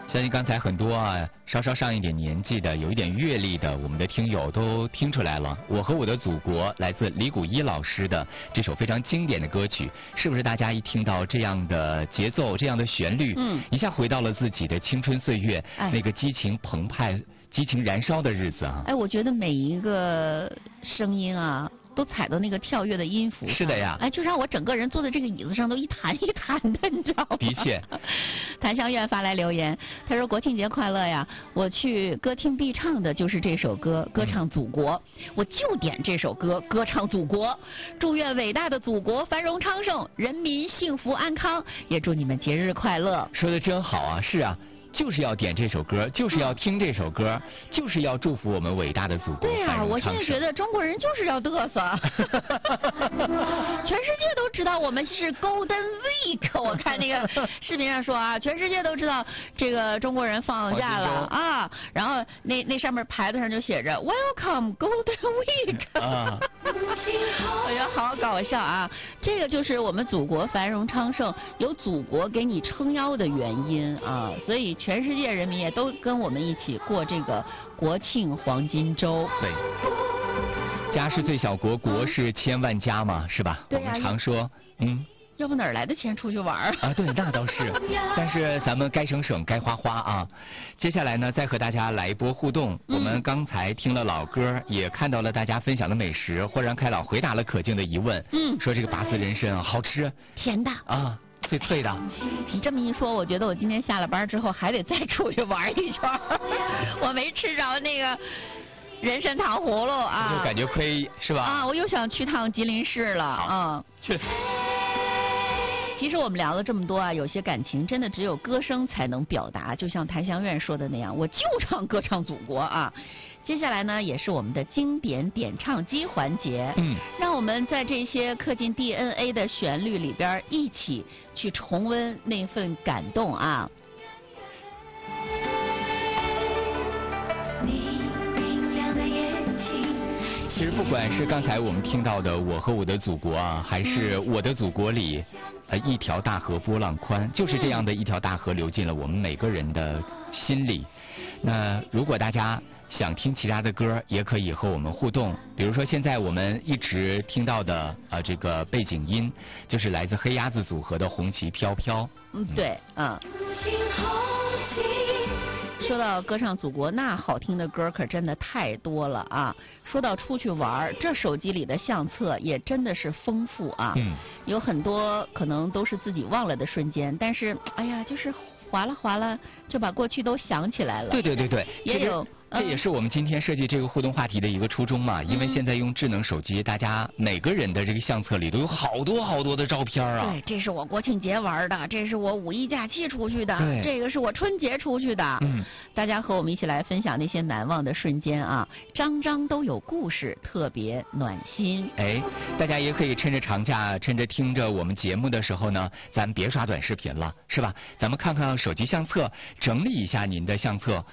相信刚才很多稍稍上一点年纪的、有一点阅历的我们的听友都听出来了，《我和我的祖国》来自李谷一老师的这首非常经典的歌曲，是不是大家一听到这样的节奏、这样的旋律，一下回到了自己的青春岁月，那个激情澎湃、激情燃烧的日子啊！ 我觉得每一个声音都踩到那个跳跃的音符。 是的呀。 就让我整个人坐在这个椅子上都一弹一弹的，你知道吗？ 的确。 檀香苑发来留言，他说：“国庆节快乐呀！我去歌厅必唱的就是这首歌，歌唱祖国，我就点这首歌，歌唱祖国。祝愿伟大的祖国繁荣昌盛，人民幸福安康，也祝你们节日快乐。” 说的真好啊！是啊。就是要点这首歌，就是要听这首歌，就是要祝福我们伟大的祖国。 对呀，我现在觉得中国人就是要嘚瑟。全世界都知道我们是 Golden Week， 我看那个视频上说全世界都知道这个中国人放假了然后那上面牌子上就写着 Welcome Golden Week。我觉得好搞笑这个就是我们祖国繁荣昌盛，有祖国给你撑腰的原因所以全世界人民也都跟我们一起过这个国庆黄金周。 对，家是最小国，国是千万家嘛，是吧？ 对我们常说， 要不哪儿来的钱出去玩对，那倒是。但是咱们该省省，该花花接下来呢，再和大家来一波互动。我们刚才听了老歌，也看到了大家分享的美食，豁然开朗回答了可静的疑问。说这个拔丝人参好吃， 甜的脆脆的。 你这么一说，我觉得我今天下了班之后还得再出去玩一圈。我没吃着那个人参糖葫芦就感觉亏是吧？ 我又想去趟吉林市了去。 其实我们聊了这么多有些感情真的只有歌声才能表达，就像檀香苑说的那样，我就唱歌唱祖国接下来呢，也是我们的经典点唱机环节。让我们在这些刻进 DNA 的旋律里边一起去重温那份感动其实不管是刚才我们听到的《我和我的祖国》还是《我的祖国》里一条大河波浪宽，就是这样的一条大河流进了我们每个人的心里。那如果大家想听其他的歌，也可以和我们互动。比如说现在我们一直听到的这个背景音，就是来自黑鸭子组合的《红旗飘飘》。 对说到歌唱祖国，那好听的歌可真的太多了说到出去玩，这手机里的相册也真的是丰富有很多可能都是自己忘了的瞬间，但是就是划了就把过去都想起来了。 对， 也有这也是我们今天设计这个互动话题的一个初衷嘛。因为现在用智能手机，大家每个人的这个相册里都有好多好多的照片对，这是我国庆节玩的，这是我五一假期出去的，这个是我春节出去的。大家和我们一起来分享那些难忘的瞬间张张都有故事，特别暖心。 大家也可以趁着长假，趁着听着我们节目的时候呢，咱别刷短视频了，是吧？咱们看看手机相册，整理一下您的相册。